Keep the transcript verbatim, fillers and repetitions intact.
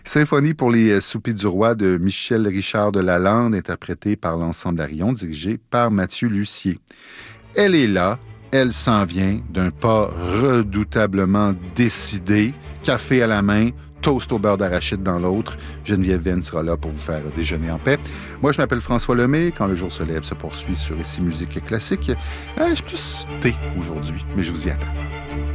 Symphonie pour les soupers du roi de Michel Richard de Lalande, interprétée par l'ensemble Arion, dirigé par Mathieu Lussier. Elle est là, elle s'en vient d'un pas redoutablement décidé, café à la main, toast au beurre d'arachide dans l'autre. Geneviève Venn sera là pour vous faire déjeuner en paix. Moi, je m'appelle François Lemay. Quand le jour se lève se poursuit sur Ici Musique Classique. Euh, je suis plus thé aujourd'hui, mais je vous y attends.